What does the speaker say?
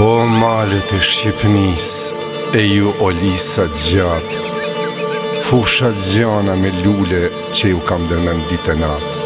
O malet e Shqipnis, e ju olisa gjatë, fusha gjana me lule që ju kam dërmen ditë e natë.